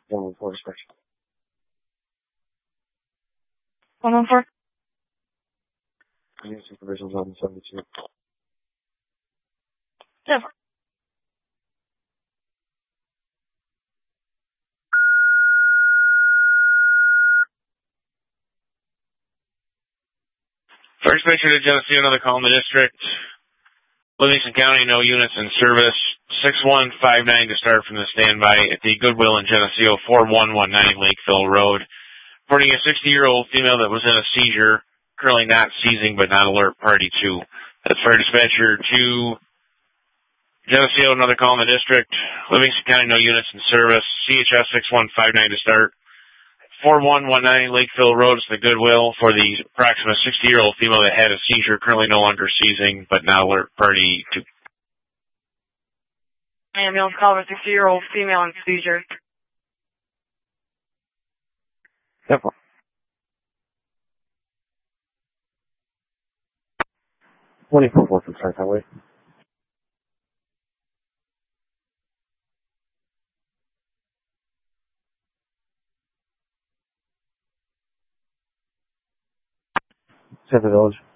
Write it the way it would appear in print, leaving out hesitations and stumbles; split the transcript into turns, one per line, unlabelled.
114 special.
114?
I need supervisions on 72.
Never.
First station to Geneseo, another call in the district. Livingston County, no units in service. 6159 to start from the standby at the Goodwill in Geneseo, 4119 Lakeville Road. Reporting a 60-year-old female that was in a seizure, currently not seizing but not alert, party 2. That's fire dispatcher 2. Geneseo, another call in the district. Livingston County, no units in service. CHS 6159 to start. 4119 Lakeville Road is the Goodwill for the approximate 60-year-old female that had a seizure, currently no longer seizing, but now alert, party 2.
Ambulance call of a 60-year-old female in seizure.
Yep. 24 from South Highway. Central Village.